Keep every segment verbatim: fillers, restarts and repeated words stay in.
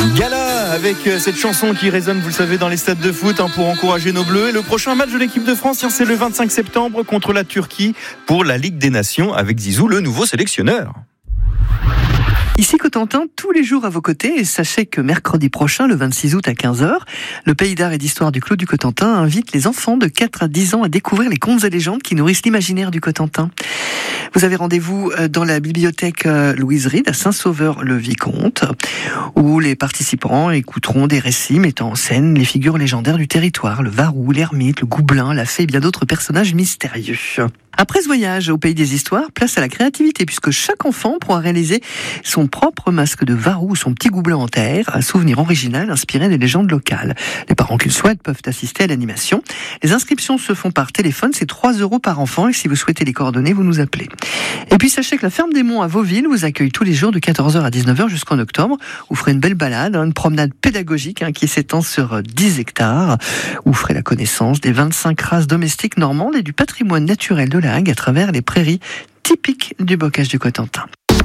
Gala avec cette chanson qui résonne, vous le savez, dans les stades de foot hein, pour encourager nos Bleus. Et le prochain match de l'équipe de France, c'est le vingt-cinq septembre contre la Turquie pour la Ligue des Nations avec Zizou, le nouveau sélectionneur. Ici Cotentin, tous les jours à vos côtés, et sachez que mercredi prochain, le vingt-six août à quinze heures, le Pays d'art et d'histoire du Clos du Cotentin invite les enfants de quatre à dix ans à découvrir les contes et légendes qui nourrissent l'imaginaire du Cotentin. Vous avez rendez-vous dans la bibliothèque Louise Ride à Saint-Sauveur-le-Vicomte, où les participants écouteront des récits mettant en scène les figures légendaires du territoire, le Varou, l'ermite, le Goublin, la fée et bien d'autres personnages mystérieux. Après ce voyage au pays des histoires, place à la créativité, puisque chaque enfant pourra réaliser son propre masque de Varou ou son petit Goublin en terre, un souvenir original inspiré des légendes locales. Les parents qui le souhaitent peuvent assister à l'animation. Les inscriptions se font par téléphone, c'est trois euros par enfant, et si vous souhaitez les coordonnées, vous nous appelez. Et puis sachez que la Ferme des Monts à Vauville vous accueille tous les jours de quatorze heures à dix-neuf heures jusqu'en octobre. Vous ferez une belle balade, une promenade pédagogique hein, qui s'étend sur dix hectares. Vous ferez la connaissance des vingt-cinq races domestiques normandes et du patrimoine naturel de la Hague à travers les prairies typiques du bocage du Cotentin.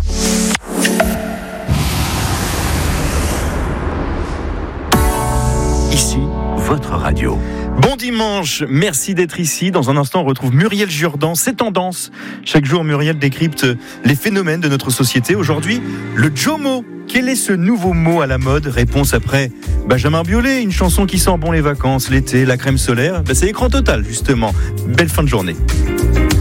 Ici, votre radio. Bon dimanche, merci d'être ici. Dans un instant, on retrouve Muriel Jourdan, C'est Tendance. Chaque jour, Muriel décrypte les phénomènes de notre société. Aujourd'hui, le Jomo. Quel est ce nouveau mot à la mode ? Réponse après Benjamin Biolay, une chanson qui sent bon les vacances, l'été, la crème solaire. Ben c'est écran total, justement. Belle fin de journée.